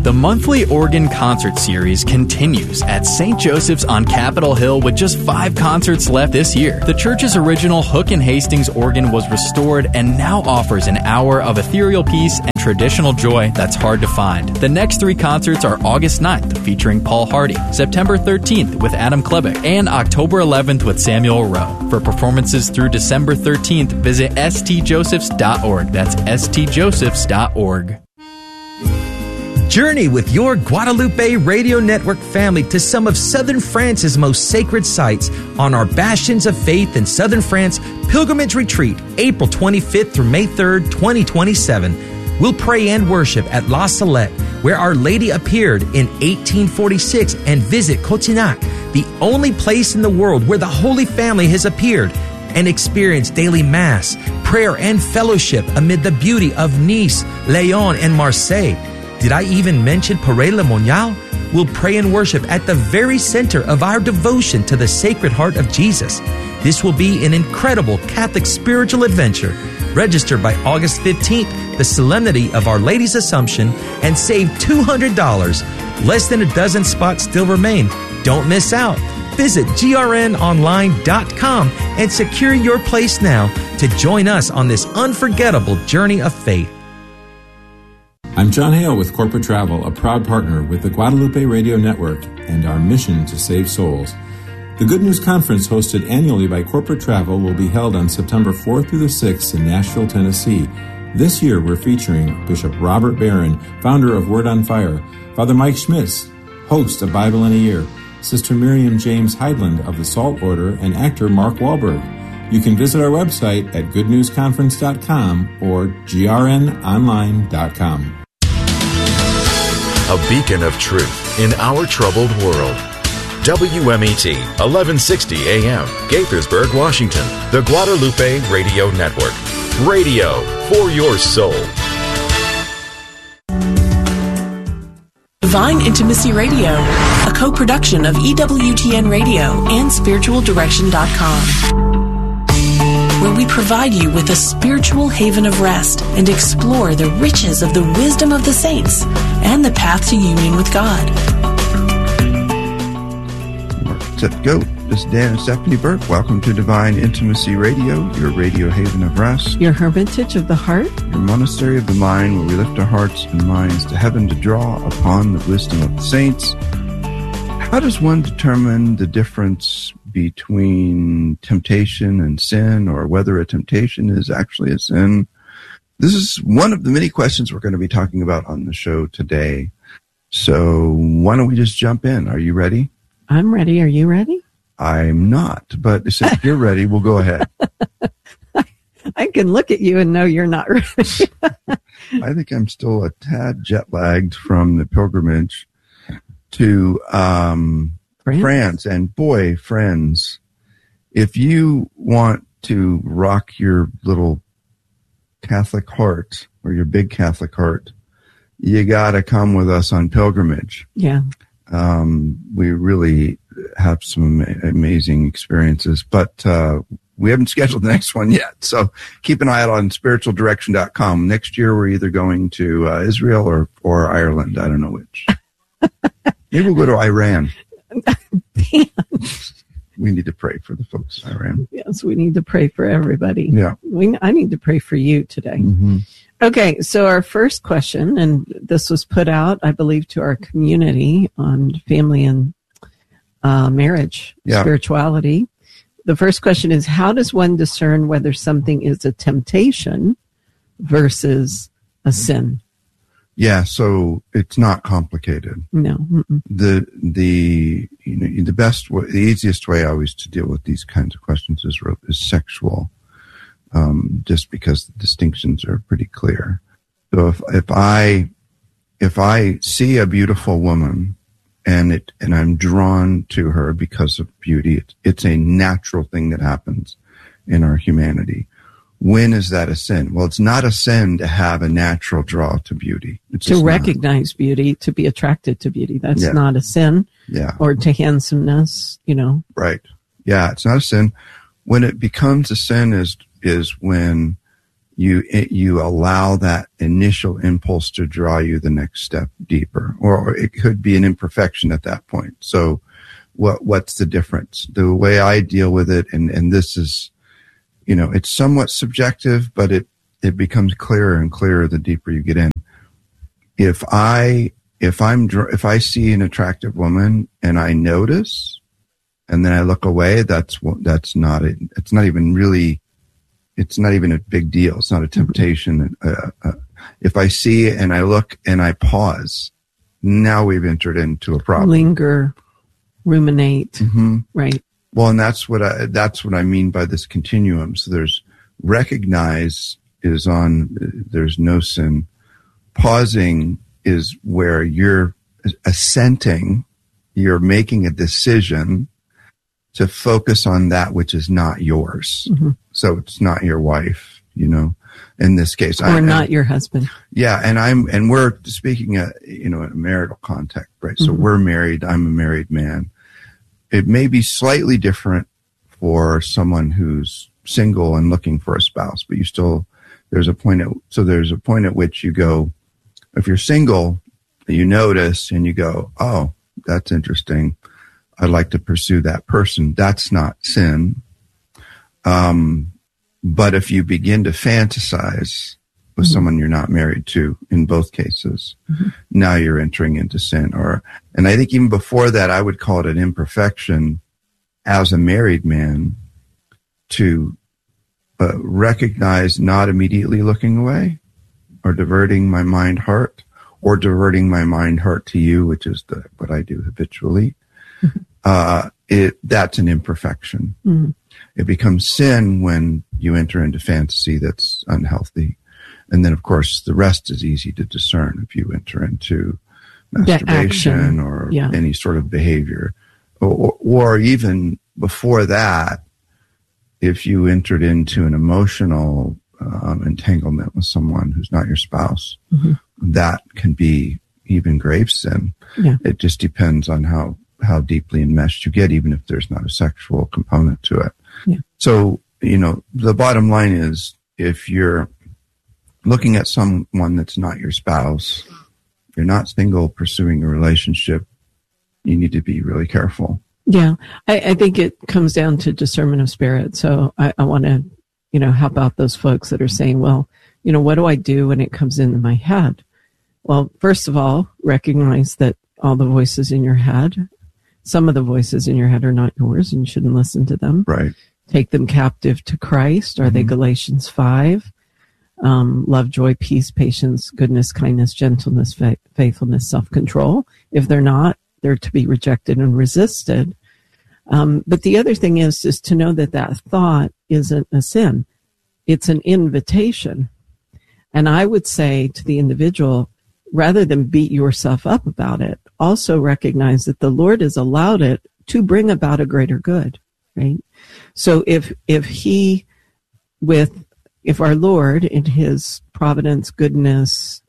The monthly organ concert series continues at St. Joseph's on Capitol Hill with just 5 concerts left this year. The church's original Hook and Hastings organ was restored and now offers an hour of ethereal peace and traditional joy that's hard to find. The next 3 concerts are August 9th featuring Paul Hardy, September 13th with Adam Klebeck, and October 11th with Samuel Rowe. For performances through December 13th, visit stjosephs.org. That's stjosephs.org. Journey with your Guadalupe Radio Network family to some of Southern France's most sacred sites on our Bastions of Faith in Southern France Pilgrimage Retreat, April 25th through May 3rd, 2027. We'll pray and worship at La Salette, where Our Lady appeared in 1846, and visit Cotignac, the only place in the world where the Holy Family has appeared, and experience daily Mass, prayer, and fellowship amid the beauty of Nice, Lyon, and Marseille. Did I even mention Paray-le-Monial? We'll pray and worship at the very center of our devotion to the Sacred Heart of Jesus. This will be an incredible Catholic spiritual adventure. Register by August 15th, the Solemnity of Our Lady's Assumption, and save $200. Less than a dozen spots still remain. Don't miss out. Visit grnonline.com and secure your place now to join us on this unforgettable journey of faith. I'm John Hale with Corporate Travel, a proud partner with the Guadalupe Radio Network and our mission to save souls. The Good News Conference, hosted annually by Corporate Travel, will be held on September 4th through the 6th in Nashville, Tennessee. This year, we're featuring Bishop Robert Barron, founder of Word on Fire, Father Mike Schmitz, host of Bible in a Year, Sister Miriam James Heidland of the Salt Order, and actor Mark Wahlberg. You can visit our website at goodnewsconference.com or grnonline.com. A beacon of truth in our troubled world. WMET, 1160 AM, Gaithersburg, Washington. The Guadalupe Radio Network. Radio for your soul. Divine Intimacy Radio, a co-production of EWTN Radio and SpiritualDirection.com, where we provide you with a spiritual haven of rest and explore the riches of the wisdom of the saints and the path to union with God. Set go. This is Dan and Stephanie Burke. Welcome to Divine Intimacy Radio, your radio haven of rest, your hermitage of the heart, your monastery of the mind, where we lift our hearts and minds to heaven to draw upon the wisdom of the saints. How does one determine the difference between temptation and sin, or whether a temptation is actually a sin? This is one of the many questions we're going to be talking about on the show today. So why don't we just jump in? Are you ready? I'm ready. Are you ready? I'm not, but if you're ready, we'll go ahead. I can look at you and know you're not ready. I think I'm still a tad jet-lagged from the pilgrimage to France. And boy, friends, if you want to rock your little Catholic heart or your big Catholic heart, you got to come with us on pilgrimage. Yeah. We really have some amazing experiences, but we haven't scheduled the next one yet. So keep an eye out on spiritualdirection.com. Next year, we're either going to Israel or Ireland. I don't know which. Maybe we'll go to Iran. We need to pray for the folks in Iran. Yes, we need to pray for everybody. Yeah. I need to pray for you today. Mm-hmm. Okay, so our first question, and this was put out, I believe, to our community on family and marriage, spirituality. The first question is, how does one discern whether something is a temptation versus a sin? Yeah, so it's not complicated. No. Mm-mm. The easiest way always to deal with these kinds of questions is sexual. Just because the distinctions are pretty clear. So if I see a beautiful woman and I'm drawn to her because of beauty, it's a natural thing that happens in our humanity. When is that a sin? Well, it's not a sin to have a natural draw to beauty. It's to recognize beauty, to be attracted to beauty. That's not a sin. Yeah. Or to handsomeness, Right. Yeah, it's not a sin. When it becomes a sin is when you allow that initial impulse to draw you the next step deeper, or it could be an imperfection at that point. So what's the difference? The way I deal with it, and this is, it's somewhat subjective, but it becomes clearer and clearer the deeper you get in. If I see an attractive woman and I notice, and then I look away, it's not even a big deal. It's not a temptation. If I see and I look and I pause, now we've entered into a problem. Linger, ruminate, mm-hmm. Right? Well, and that's what I mean by this continuum. So there's recognize there's no sin. Pausing is where you're assenting, you're making a decision to focus on that which is not yours. Mm-hmm. So it's not your wife, in this case. Or not your husband. Yeah. And we're speaking, in a marital context, right? Mm-hmm. So we're married. I'm a married man. It may be slightly different for someone who's single and looking for a spouse, but there's a point at which you go, if you're single, you notice and you go, oh, that's interesting. I'd like to pursue that person. That's not sin. But if you begin to fantasize with mm-hmm. someone you're not married to, in both cases, mm-hmm. now you're entering into sin. And I think even before that, I would call it an imperfection as a married man to recognize not immediately looking away or diverting my mind heart or diverting my mind heart to you, which is what I do habitually. Mm-hmm. That's an imperfection. Mm-hmm. It becomes sin when you enter into fantasy that's unhealthy. And then, of course, the rest is easy to discern if you enter into masturbation or any sort of behavior. Or even before that, if you entered into an emotional entanglement with someone who's not your spouse, mm-hmm. that can be even grave sin. Yeah. It just depends on how deeply enmeshed you get, even if there's not a sexual component to it. Yeah. So, the bottom line is, if you're looking at someone that's not your spouse, you're not single pursuing a relationship, you need to be really careful. Yeah. I think it comes down to discernment of spirit. So I want to, help out those folks that are saying, well, what do I do when it comes into my head? Well, first of all, recognize that all the voices in your head, some of the voices in your head are not yours and you shouldn't listen to them. Right. Take them captive to Christ. Are mm-hmm. they Galatians 5? Love, joy, peace, patience, goodness, kindness, gentleness, faithfulness, self-control. If they're not, they're to be rejected and resisted. But the other thing is to know that thought isn't a sin. It's an invitation. And I would say to the individual, rather than beat yourself up about it, also recognize that the Lord has allowed it to bring about a greater good, right? So if our Lord in his providence, goodness,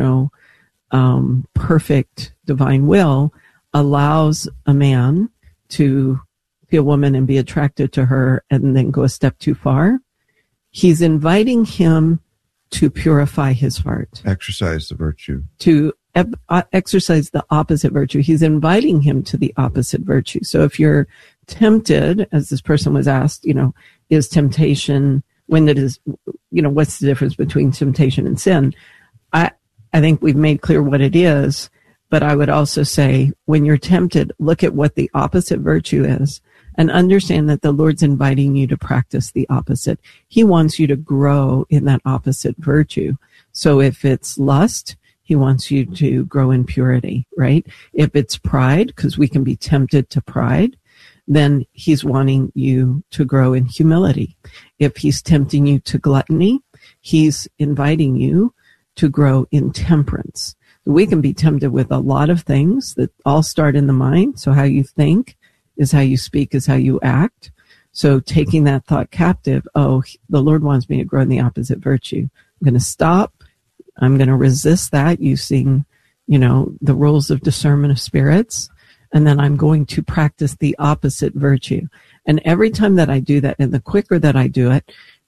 perfect divine will allows a man to see a woman and be attracted to her and then go a step too far, he's inviting him to purify his heart. Exercise the virtue. To exercise the opposite virtue. He's inviting him to the opposite virtue. So if you're tempted, as this person was asked, is temptation, when it is, what's the difference between temptation and sin? I think we've made clear what it is, but I would also say when you're tempted, look at what the opposite virtue is and understand that the Lord's inviting you to practice the opposite. He wants you to grow in that opposite virtue. So if it's lust, he wants you to grow in purity, right? If it's pride, because we can be tempted to pride, then he's wanting you to grow in humility. If he's tempting you to gluttony, he's inviting you to grow in temperance. We can be tempted with a lot of things that all start in the mind. So how you think is how you speak, is how you act. So taking that thought captive, the Lord wants me to grow in the opposite virtue. I'm going to stop. I'm going to resist that using, the rules of discernment of spirits. And then I'm going to practice the opposite virtue. And every time that I do that, and the quicker that I do it,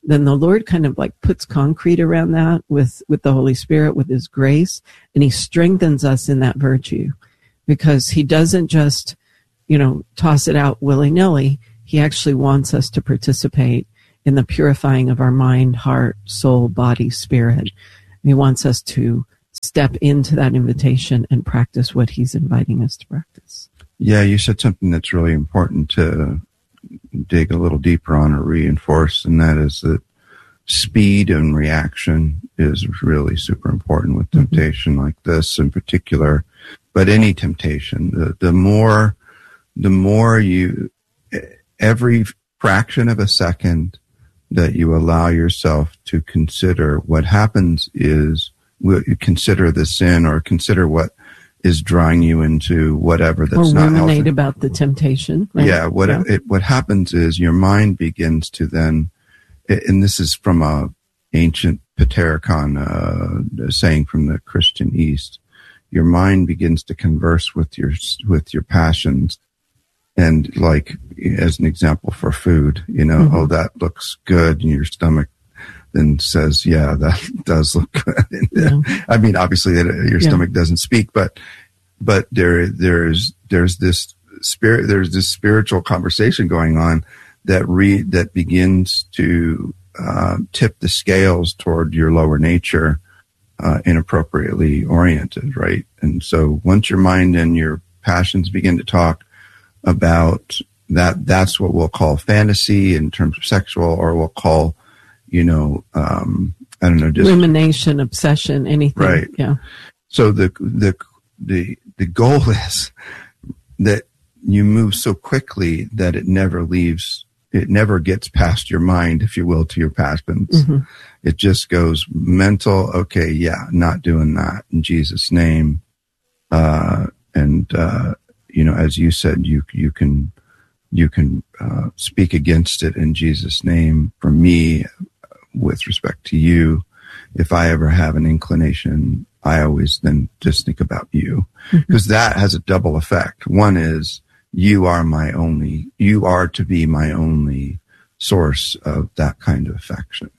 then the Lord kind of like puts concrete around that with the Holy Spirit, with his grace, and he strengthens us in that virtue, because he doesn't just, toss it out willy-nilly. He actually wants us to participate in the purifying of our mind, heart, soul, body, spirit. And he wants us to step into that invitation and practice what he's inviting us to practice. Yeah, you said something that's really important to dig a little deeper on or reinforce, and that is that speed and reaction is really super important with temptation like this in particular, but any temptation. The more you, every fraction of a second that you allow yourself to consider, what happens is you consider the sin or consider what is drawing you into whatever that's not healthy. Or ruminate about the temptation. Right? Yeah. What happens is your mind begins to then, and this is from a ancient Patericon saying from the Christian East, your mind begins to converse with your passions. And like, as an example for food, oh, that looks good, and your stomach then says, yeah, that does look good. I mean, obviously your stomach doesn't speak, but there's this spiritual conversation going on that begins to tip the scales toward your lower nature, inappropriately oriented, right? And so once your mind and your passions begin to talk about that's what we'll call fantasy in terms of sexual, or we'll call, I don't know, just rumination, obsession, anything. Right. Yeah. So the goal is that you move so quickly that it never gets past your mind, if you will, to your passions. It just goes mental. Okay. Yeah. Not doing that in Jesus' name. As you said, you can speak against it in Jesus' name. For me, with respect to you, if I ever have an inclination, I always then just think about you, because that has a double effect. One is you are to be my only source of that kind of affection,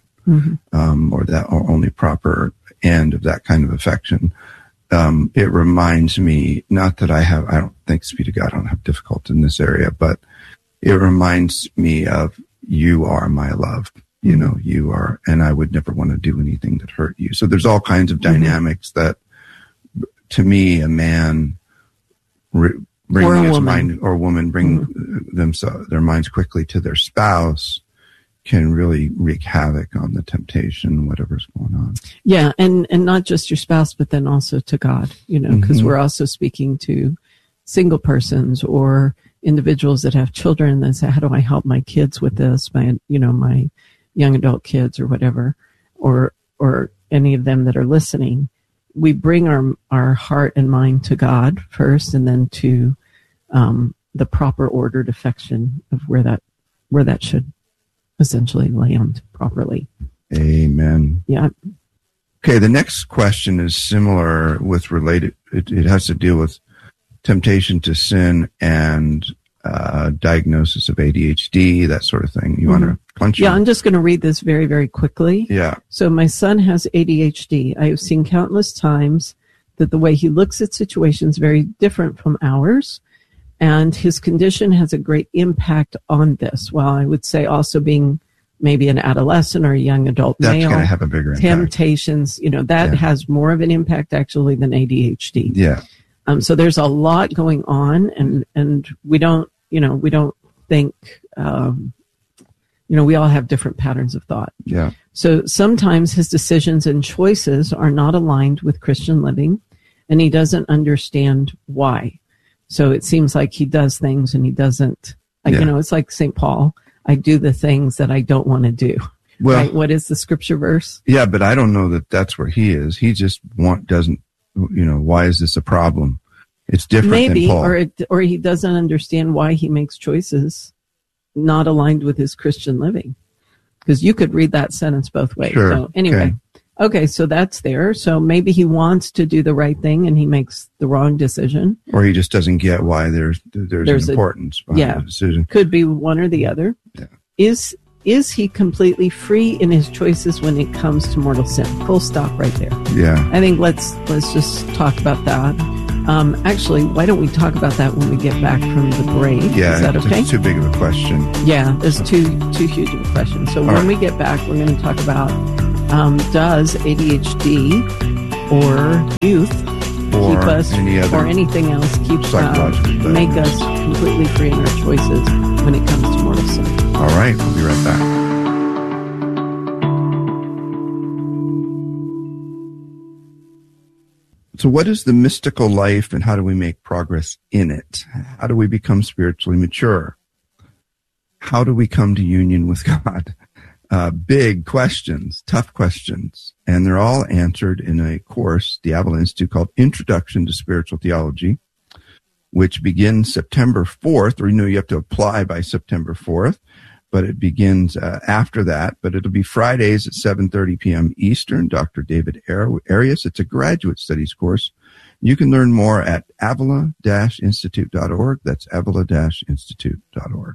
or only proper end of that kind of affection. It reminds me, not that I don't, thanks be to God, I don't have difficulty in this area, but it reminds me of you are my love. You are, and I would never want to do anything that hurt you. So there's all kinds of dynamics that, to me, a man bring his mind, or a woman bring their minds quickly to their spouse, can really wreak havoc on the temptation, whatever's going on. Yeah, and not just your spouse, but then also to God, because we're also speaking to single persons or individuals that have children and say, how do I help my kids with this? My young adult kids or whatever, or any of them that are listening. We bring our heart and mind to God first, and then to the proper ordered affection of where that should essentially land properly. Amen. Yeah. Okay, the next question is similar it has to deal with temptation to sin and diagnosis of ADHD, that sort of thing. You want to punch? Yeah, I'm just going to read this very, very quickly. Yeah. So my son has ADHD. I have seen countless times that the way he looks at situations is very different from ours, and his condition has a great impact on this. Well, I would say also being maybe an adolescent or a young adult male. That's going to have a bigger impact. Temptations, that has more of an impact actually than ADHD. Yeah. So there's a lot going on, and we don't think, we all have different patterns of thought. Yeah. So sometimes his decisions and choices are not aligned with Christian living, and he doesn't understand why. So it seems like he does things and he doesn't, it's like St. Paul. I do the things that I don't want to do. Well, right? What is the scripture verse? Yeah, but I don't know that that's where he is. He just doesn't, why is this a problem? It's different than Paul. Or he doesn't understand why he makes choices not aligned with his Christian living. Because you could read that sentence both ways. Sure. So anyway, okay, so that's there. So maybe he wants to do the right thing and he makes the wrong decision. Or he just doesn't get why there's an importance behind the decision. Could be one or the other. Yeah. is he completely free in his choices when it comes to mortal sin? Full stop right there. Yeah. I think let's just talk about that. Actually, why don't we talk about that when we get back from the break? Yeah, is that okay? It's too big of a question. Yeah, it's too huge of a question. So when we get back, we're going to talk about does ADHD or youth keep us, or anything else, make us completely free in our choices when it comes to mortal sin. All right, we'll be right back. So what is the mystical life and how do we make progress in it? How do we become spiritually mature? How do we come to union with God? Big questions, tough questions. And they're all answered in a course, the Avila Institute, called Introduction to Spiritual Theology, which begins September 4th, or you have to apply by September 4th, but it begins after that. But it'll be Fridays at 7:30 p.m. Eastern. Dr. David Arias. It's a graduate studies course. You can learn more at avila-institute.org. That's avila-institute.org.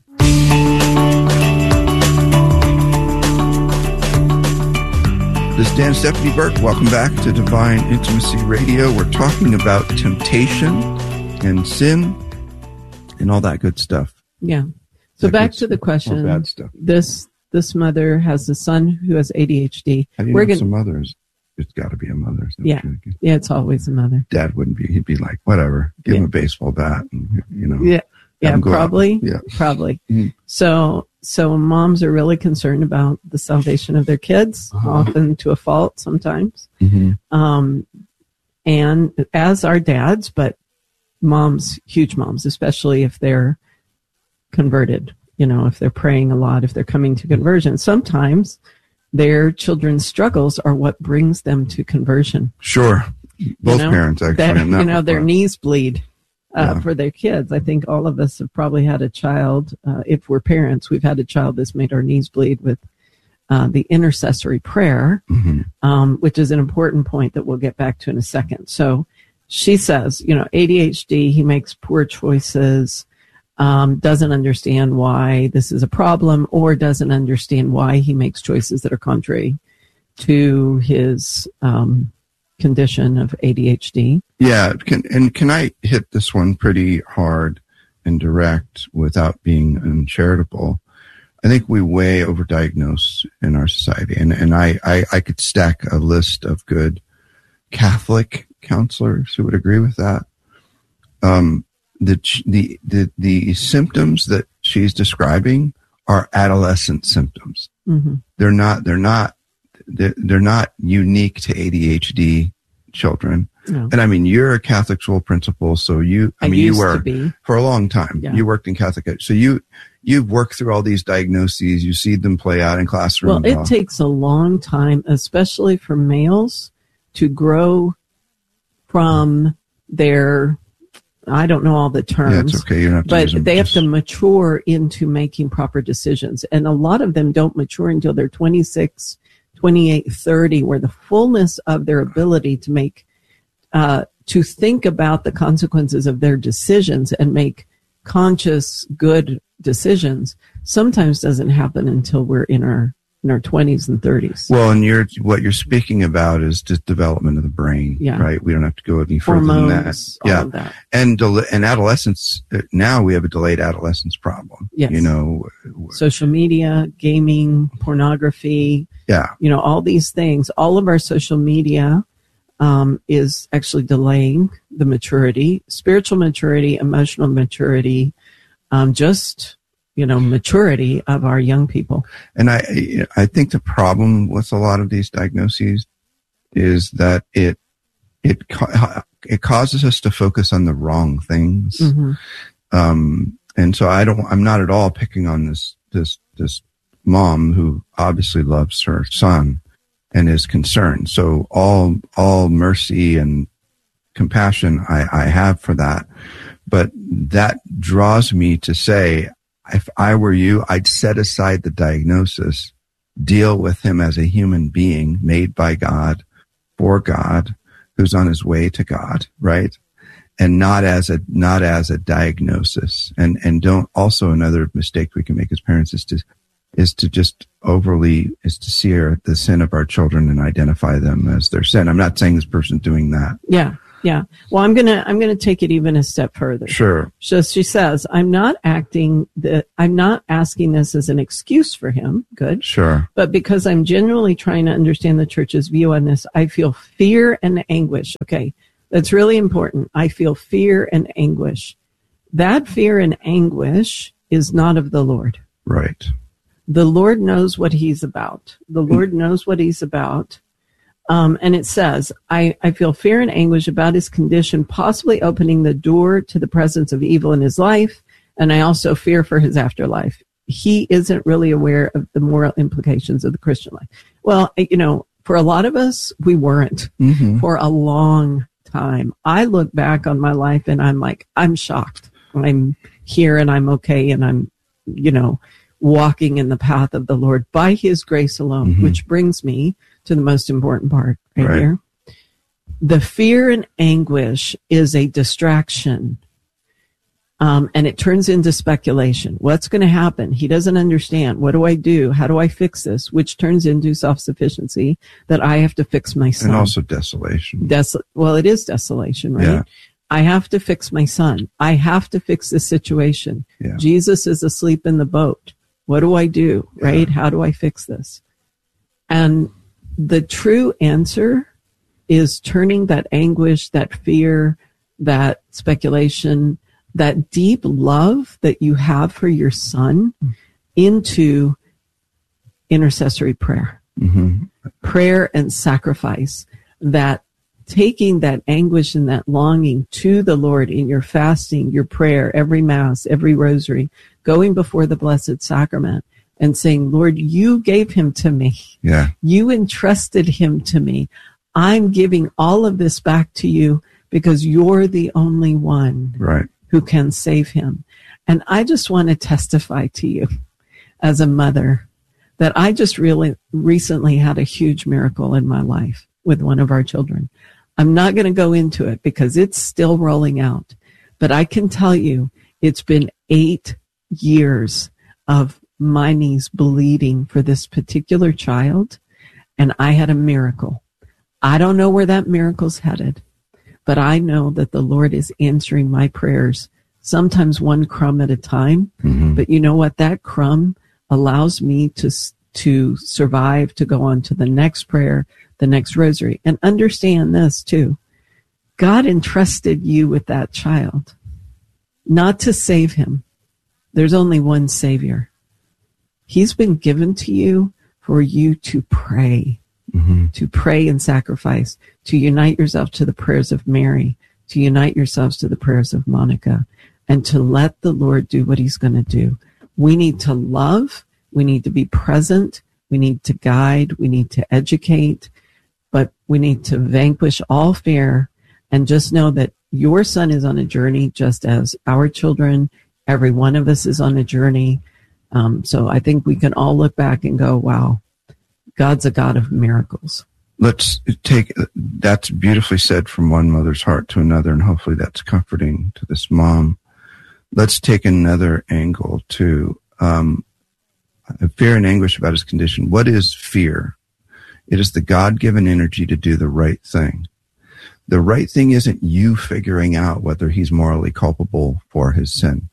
This is Dan Stephanie Burke. Welcome back to Divine Intimacy Radio. We're talking about temptation and sin and all that good stuff. Yeah. So back to the question. Bad stuff. This mother has a son who has ADHD. How do you know some mothers? It's got to be a mother. Yeah, it's always a mother. Dad wouldn't be. He'd be like, whatever. Give him a baseball bat. And, Yeah, probably. Yeah. Probably. Mm-hmm. So moms are really concerned about the salvation of their kids, often to a fault sometimes. Mm-hmm. And as are dads, but moms, huge moms, especially if they're converted, if they're praying a lot, if they're coming to conversion, sometimes their children's struggles are what brings them to conversion. Sure. Both parents, actually. Their knees bleed for their kids. I think all of us have probably had a child. If we're parents, we've had a child that's made our knees bleed with the intercessory prayer, which is an important point that we'll get back to in a second. So she says, ADHD, he makes poor choices, doesn't understand why this is a problem, or doesn't understand why he makes choices that are contrary to his condition of ADHD. Yeah. Can I hit this one pretty hard and direct without being uncharitable? I think we way overdiagnose in our society. And I could stack a list of good Catholic counselors who would agree with that. The symptoms that she's describing are adolescent symptoms. Mm-hmm. They're not unique to ADHD children. No. And I mean, you're a Catholic school principal, so you were for a long time. Yeah. You worked in Catholic, so you've worked through all these diagnoses. You see them play out in classrooms. Well, it takes a long time, especially for males, to grow from their, I don't know all the terms. Yeah, it's okay. You don't have to but use them. They have to mature into making proper decisions. And a lot of them don't mature until they're 26, 28, 30, where the fullness of their ability to make, to think about the consequences of their decisions and make conscious, good decisions sometimes doesn't happen until we're in our 20s and 30s. Well, and what you're speaking about is just development of the brain, right? We don't have to go any further Hormones, than that. All of that. And adolescence, now we have a delayed adolescence problem. Yes. Social media, gaming, pornography. Yeah. All these things, all of our social media is actually delaying the maturity, spiritual maturity, emotional maturity, maturity of our young people. And I think the problem with a lot of these diagnoses is that it causes us to focus on the wrong things. Mm-hmm. And so I'm not at all picking on this mom who obviously loves her son and is concerned. So all mercy and compassion I have for that. But that draws me to say, if I were you, I'd set aside the diagnosis, deal with him as a human being made by God, for God, who's on his way to God, right? And not as a diagnosis. And don't, also another mistake we can make as parents is is to see the sin of our children and identify them as their sin. I'm not saying this person's doing that. Yeah. Well, I'm gonna take it even a step further. Sure. So she says, I'm not asking this as an excuse for him. Good. Sure. But because I'm genuinely trying to understand the church's view on this, I feel fear and anguish. Okay. That's really important. I feel fear and anguish. That fear and anguish is not of the Lord. Right. The Lord knows what he's about. The Lord knows what he's about. And it says, I feel fear and anguish about his condition, possibly opening the door to the presence of evil in his life. And I also fear for his afterlife. He isn't really aware of the moral implications of the Christian life. Well, for a lot of us, we weren't for a long time. I look back on my life and I'm like, I'm shocked. I'm here and I'm okay. And I'm, walking in the path of the Lord by his grace alone, which brings me to the most important part right here. The fear and anguish is a distraction. And it turns into speculation. What's going to happen? He doesn't understand. What do I do? How do I fix this? Which turns into self-sufficiency, that I have to fix my son. And also desolation. Well, it is desolation, right? Yeah. I have to fix my son. I have to fix this situation. Yeah. Jesus is asleep in the boat. What do I do, right? How do I fix this? And the true answer is turning that anguish, that fear, that speculation, that deep love that you have for your son into intercessory prayer, prayer and sacrifice, that taking that anguish and that longing to the Lord in your fasting, your prayer, every Mass, every rosary, going before the Blessed Sacrament and saying, Lord, you gave him to me. Yeah. You entrusted him to me. I'm giving all of this back to you because you're the only one who can save him. And I just want to testify to you as a mother that I just really recently had a huge miracle in my life with one of our children. I'm not going to go into it because it's still rolling out, but I can tell you it's been 8 years of my knees bleeding for this particular child, and I had a miracle. I don't know where that miracle's headed, but I know that the Lord is answering my prayers, sometimes one crumb at a time. But you know what? That crumb allows me to survive, to go on to the next prayer, the next rosary. And understand this too. God entrusted you with that child, not to save him. There's only one Savior. He's been given to you for you to pray, to pray and sacrifice, to unite yourself to the prayers of Mary, to unite yourselves to the prayers of Monica, and to let the Lord do what he's going to do. We need to love. We need to be present. We need to guide. We need to educate. But we need to vanquish all fear and just know that your son is on a journey just as our children, every one of us is on a journey. So I think we can all look back and go, wow, God's a God of miracles. Let's take, that's beautifully said from one mother's heart to another, and hopefully that's comforting to this mom. Let's take another angle to fear and anguish about his condition. What is fear? It is the God-given energy to do the right thing. The right thing isn't you figuring out whether he's morally culpable for his sin.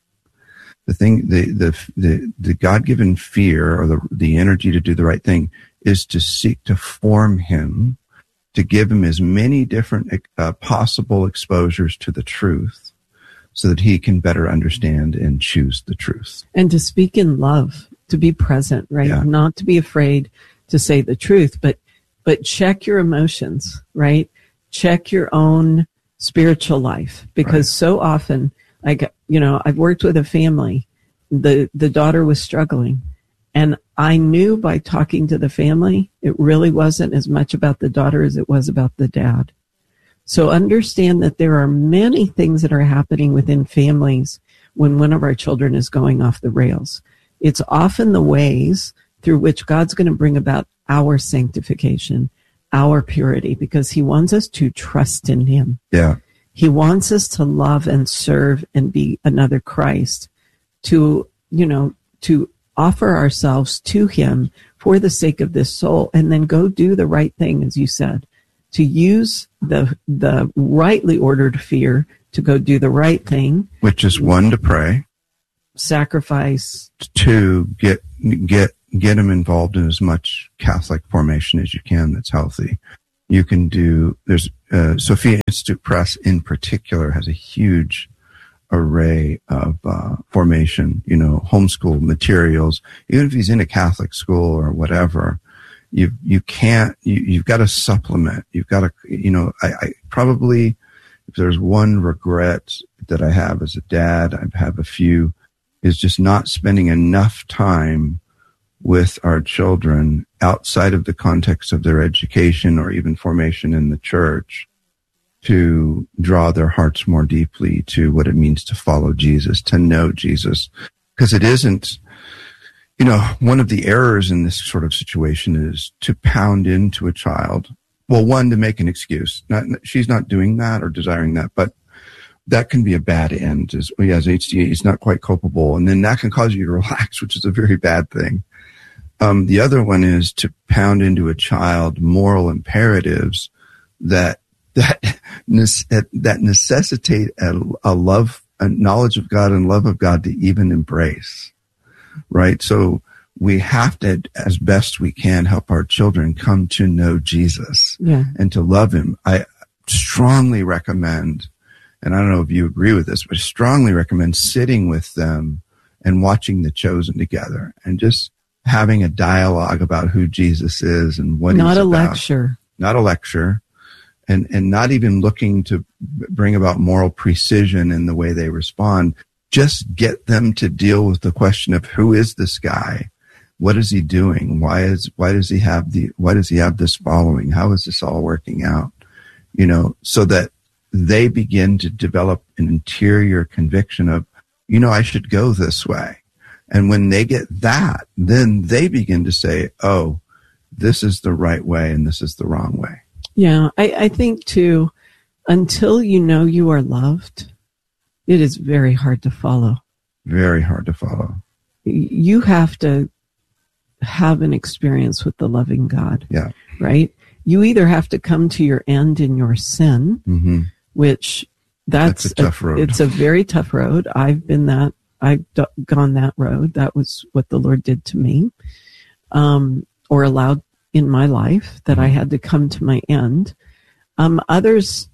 The God-given fear, or the energy to do the right thing, is to seek to form him, to give him as many different possible exposures to the truth so that he can better understand and choose the truth. And to speak in love, to be present, right? Yeah. Not to be afraid to say the truth, but check your emotions, right? Check your own spiritual life, because so often, I've worked with a family, the daughter was struggling, and I knew by talking to the family, it really wasn't as much about the daughter as it was about the dad. So understand that there are many things that are happening within families when one of our children is going off the rails. It's often the ways through which God's going to bring about our sanctification, our purity, because he wants us to trust in him. Yeah. He wants us to love and serve and be another Christ, to offer ourselves to him for the sake of this soul, and then go do the right thing, as you said, to use the rightly ordered fear to go do the right thing. Which is 1, to pray. Sacrifice. 2, get them involved in as much Catholic formation as you can that's healthy. You can do, there's Sophia Institute Press in particular has a huge array of formation, homeschool materials. Even if he's in a Catholic school or whatever, you've got to supplement. You've got to, I probably, if there's one regret that I have as a dad, I have a few, is just not spending enough time with our children outside of the context of their education or even formation in the church to draw their hearts more deeply to what it means to follow Jesus, to know Jesus. Because it isn't, one of the errors in this sort of situation is to pound into a child. Well, one, to make an excuse. She's not doing that or desiring that, but that can be a bad end. As HDA, he's not quite culpable. And then that can cause you to relax, which is a very bad thing. The other one is to pound into a child moral imperatives that necessitate a knowledge of God and love of God to even embrace, right? So we have to, as best we can, help our children come to know Jesus and to love him. I strongly recommend, and I don't know if you agree with this, but I strongly recommend sitting with them and watching The Chosen together and just having a dialogue about who Jesus is and what he's about. Not a lecture. And not even looking to bring about moral precision in the way they respond. Just get them to deal with the question of who is this guy? What is he doing? Why does he have this following? How is this all working out? So that they begin to develop an interior conviction of, I should go this way. And when they get that, then they begin to say, oh, this is the right way and this is the wrong way. Yeah, I think too, until you are loved, it is very hard to follow. Very hard to follow. You have to have an experience with the loving God. Yeah. Right? You either have to come to your end in your sin, which that's a tough road. It's a very tough road. I've gone that road. That was what the Lord did to me, or allowed in my life, that I had to come to my end. Others,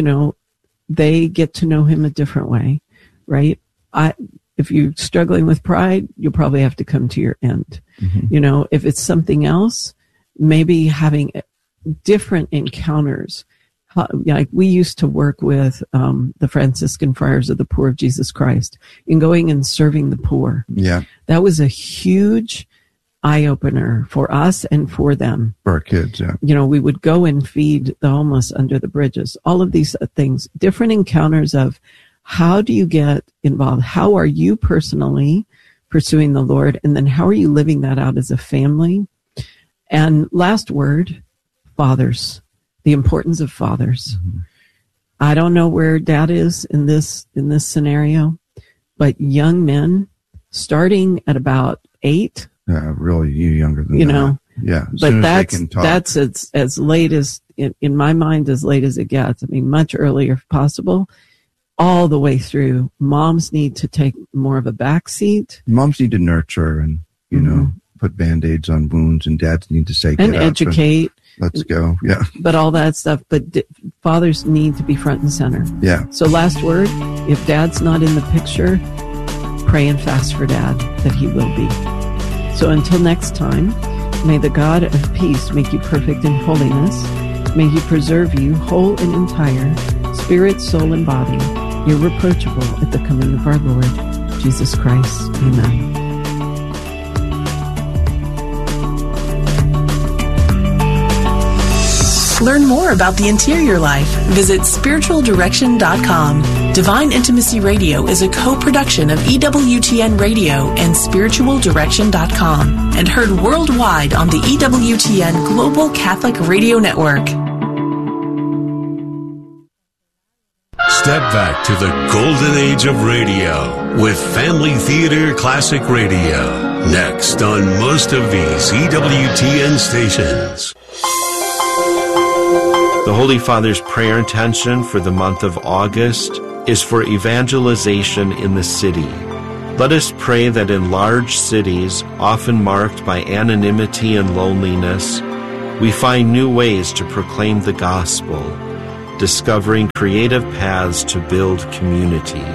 they get to know him a different way, right? If you're struggling with pride, you'll probably have to come to your end. If it's something else, maybe having different encounters. Like we used to work with the Franciscan Friars of the Poor of Jesus Christ in going and serving the poor. Yeah. That was a huge eye-opener for us and for them. For our kids, yeah. We would go and feed the homeless under the bridges. All of these things, different encounters of how do you get involved? How are you personally pursuing the Lord? And then how are you living that out as a family? And last word, fathers. The importance of fathers. I don't know where dad is in this scenario, but young men starting at about 8. Yeah, really, you younger than that. Yeah, but that's as late as in my mind, as late as it gets. I mean, much earlier if possible, all the way through. Moms need to take more of a back seat. Moms need to nurture and put Band-Aids on wounds, and dads need to say, and educate. Let's go. Yeah. But all that stuff. But fathers need to be front and center. Yeah. So last word, if dad's not in the picture, pray and fast for dad that he will be. So until next time, may the God of peace make you perfect in holiness. May he preserve you whole and entire, spirit, soul, and body, irreproachable at the coming of our Lord Jesus Christ. Amen. Learn more about the interior life. Visit spiritualdirection.com. Divine Intimacy Radio is a co-production of EWTN Radio and spiritualdirection.com and heard worldwide on the EWTN Global Catholic Radio Network. Step back to the golden age of radio with Family Theater Classic Radio. Next on most of these EWTN stations. The Holy Father's prayer intention for the month of August is for evangelization in the city. Let us pray that in large cities, often marked by anonymity and loneliness, we find new ways to proclaim the gospel, discovering creative paths to build community.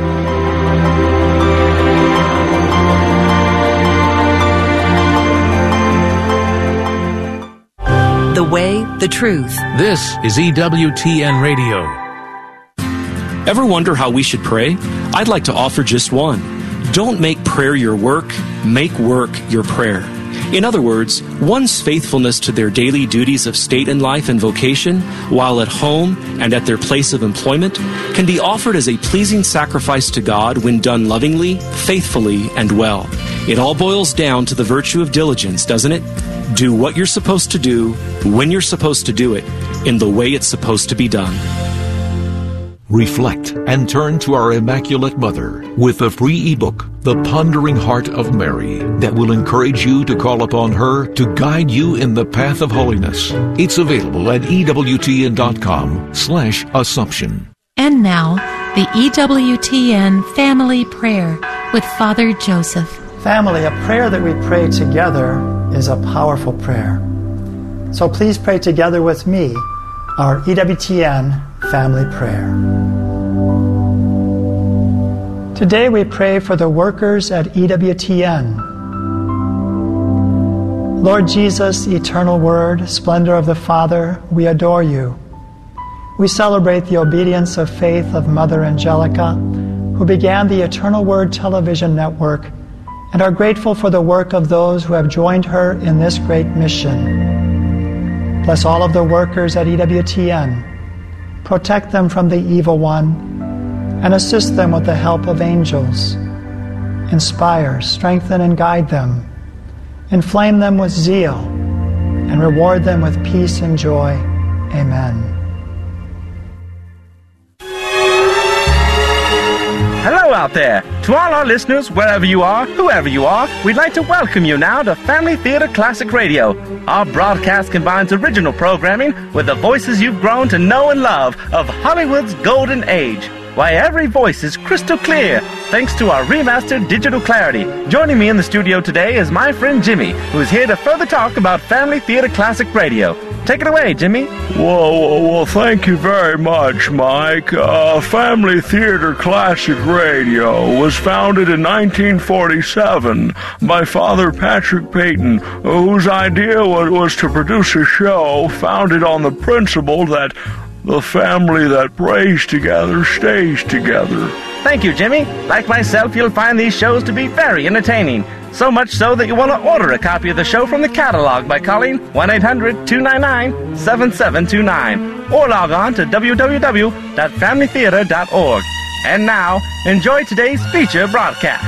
The way, the truth. This is EWTN Radio. Ever wonder how we should pray? I'd like to offer just one. Don't make prayer your work, make work your prayer. In other words, one's faithfulness to their daily duties of state and life and vocation, while at home and at their place of employment, can be offered as a pleasing sacrifice to God when done lovingly, faithfully, and well. It all boils down to the virtue of diligence, doesn't it? Do what you're supposed to do, when you're supposed to do it, in the way it's supposed to be done. Reflect and turn to our Immaculate Mother with the free ebook, The Pondering Heart of Mary, that will encourage you to call upon her to guide you in the path of holiness. It's available at EWTN.com/Assumption. And now, the EWTN Family Prayer with Father Joseph. Family, a prayer that we pray together is a powerful prayer. So please pray together with me our EWTN Family Prayer. Today we pray for the workers at EWTN. Lord Jesus, eternal Word, splendor of the Father, we adore you. We celebrate the obedience of faith of Mother Angelica, who began the Eternal Word television network, and are grateful for the work of those who have joined her in this great mission. Bless all of the workers at EWTN. Protect them from the evil one, and assist them with the help of angels. Inspire, strengthen, and guide them. Inflame them with zeal, and reward them with peace and joy. Amen. Hello out there. To all our listeners, wherever you are, whoever you are, we'd like to welcome you now to Family Theater Classic Radio. Our broadcast combines original programming with the voices you've grown to know and love of Hollywood's golden age. Why, every voice is crystal clear, thanks to our remastered digital clarity. Joining me in the studio today is my friend Jimmy, who is here to further talk about Family Theater Classic Radio. Take it away, Jimmy. Well, thank you very much, Mike. Family Theater Classic Radio was founded in 1947 by Father Patrick Peyton, whose idea was to produce a show founded on the principle that the family that prays together stays together. Thank you, Jimmy. Like myself, you'll find these shows to be very entertaining. So much so that you want to order a copy of the show from the catalog by calling 1-800-299-7729 or log on to www.familytheater.org. And now, enjoy today's feature broadcast.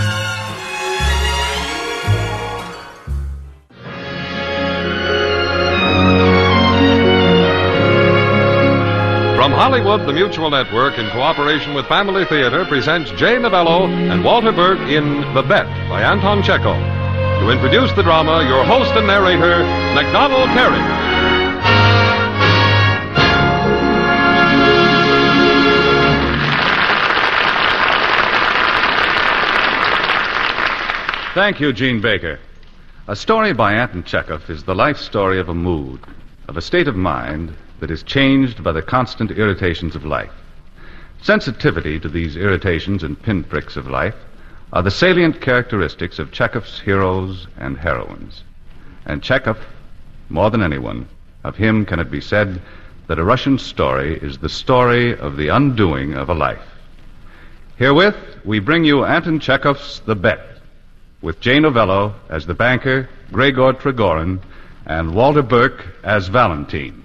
From Hollywood, the Mutual Network, in cooperation with Family Theater, presents Jay Novello and Walter Burke in The Bet by Anton Chekhov. To introduce the drama, your host and narrator, MacDonald Carey. Thank you, Gene Baker. A story by Anton Chekhov is the life story of a mood, of a state of mind that is changed by the constant irritations of life. Sensitivity to these irritations and pinpricks of life are the salient characteristics of Chekhov's heroes and heroines. And Chekhov, more than anyone, of him can it be said that a Russian story is the story of the undoing of a life. Herewith, we bring you Anton Chekhov's The Bet, with Jay Novello as the banker, Gregor Trigorin, and Walter Burke as Valentine.